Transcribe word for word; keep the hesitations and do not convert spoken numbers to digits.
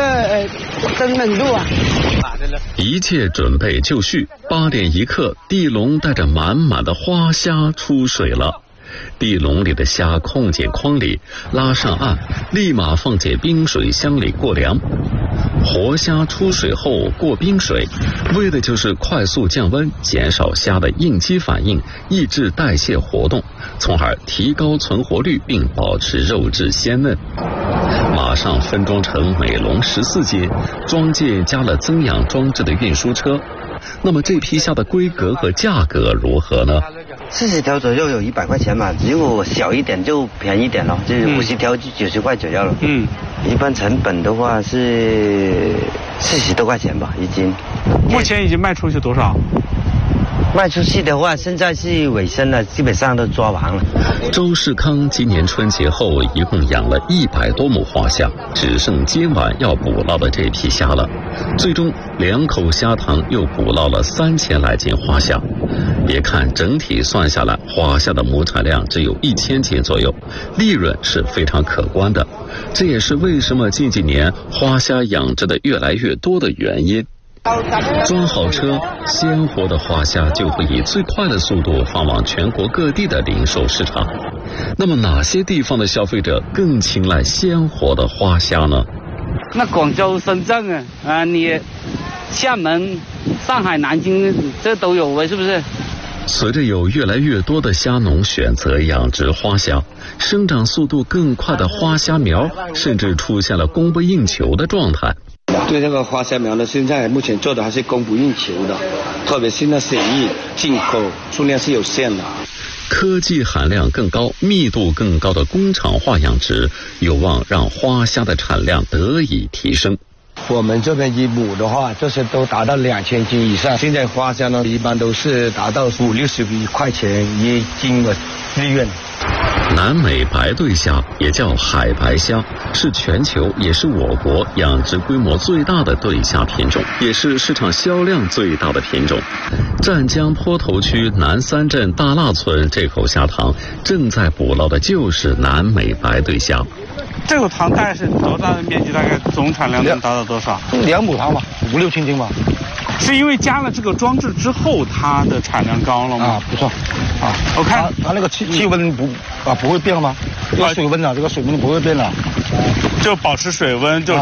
呃灯冷度啊。 一切准备就绪，八点一刻，地笼带着满满的花虾出水了。地笼里的虾控进筐里，拉上岸，立马放进冰水箱里过凉。活虾出水后过冰水，为的就是快速降温，减少虾的应激反应，抑制代谢活动，从而提高存活率并保持肉质鲜嫩。马上分装成每笼十四斤，装进加了增氧装置的运输车。那么这批虾的规格和价格如何呢？ 四十条左右有一百块钱嘛，如果小一点就便宜一点了，就是五十条就九十块左右了。嗯，一般成本的话是四十多块钱吧一斤。 目前已经卖出去多少？ 卖出去的话，现在是尾声了，基本上都抓完了。 周世康今年春节后一共养了一百多亩花虾，只剩今晚要捕捞的这批虾了。最终两口虾塘又捕捞了三千来斤花虾。别看整体算下来，花虾的亩产量只有一千斤左右，利润是非常可观的。这也是为什么近几年花虾养殖的越来越多的原因。装好车，鲜活的花虾就会以最快的速度放往全国各地的零售市场。那么哪些地方的消费者更青睐鲜活的花虾呢？ 那广州、深圳啊，啊，你厦门、上海、南京这都有啊，是不是？ 随着有越来越多的虾农选择养殖花虾，生长速度更快的花虾苗甚至出现了供不应求的状态。 对这个花虾苗呢，现在目前做的还是供不应求的，特别是那生意进口数量是有限的。 科技含量更高、密度更高的工厂化养殖，有望让花虾的产量得以提升。 我们这边一亩的话，就是都达到两千斤以上。现在花虾呢，一般都是达到五六十块钱一斤的利润。 南美白对虾也叫海白虾，是全球也是我国养殖规模最大的对虾品种，也是市场销量最大的品种。湛江坡头区南三镇大腊村这口虾塘正在捕捞的就是南美白对虾。 这口塘大概是多大的面积？大概总产量能达到多少？ 两亩塘吧，五六千斤吧。 是因为加了这个装置之后，它的产量高了吗？ 啊，不错。啊， 我看它它那个气气温不啊不会变了吗？这个水温啊，这个水温不会变了。 就保持水温就。